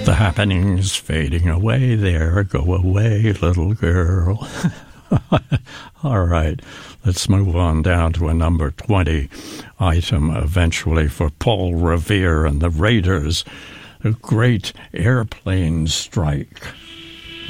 The happenings fading away there. Go away, little girl. All right, let's move on down to a number 20 item eventually for Paul Revere and the Raiders. A great airplane strike.